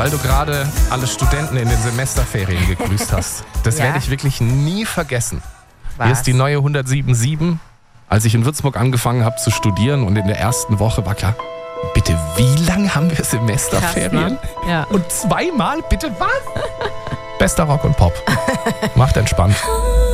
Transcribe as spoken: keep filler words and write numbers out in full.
weil du gerade alle Studenten in den Semesterferien gegrüßt hast. Das Ja. werde ich wirklich nie vergessen. Was? Hier ist die neue hundertsieben Komma sieben. Als ich in Würzburg angefangen habe zu studieren und in der ersten Woche war klar, bitte, wie lange haben wir Semesterferien? Krass, ne? Ja. Und zweimal, bitte was? Bester Rock und Pop. Macht entspannt.